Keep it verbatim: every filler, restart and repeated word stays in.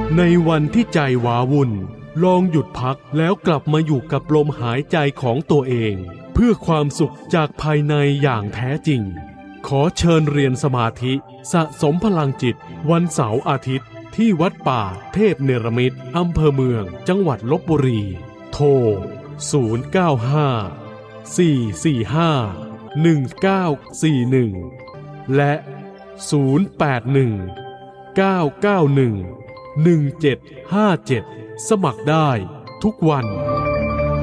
ในวันที่ใจว้าวุ่นลองหยุดพักแล้วกลับมาอยู่กับลมหายใจของตัวเองเพื่อความสุขจากภายในอย่างแท้จริงขอเชิญเรียนสมาธิสะสมพลังจิตวันเสาร์อาทิตย์ที่วัดป่าเทพเนรมิตรอำเภอเมืองจังหวัดลพบุรีโทรศูนย์ เก้า ห้า สี่ สี่ ห้า หนึ่ง เก้า สี่ หนึ่งและศูนย์ แปด หนึ่ง เก้า เก้า หนึ่ง หนึ่ง เจ็ด ห้า เจ็ดสมัครได้ทุกวัน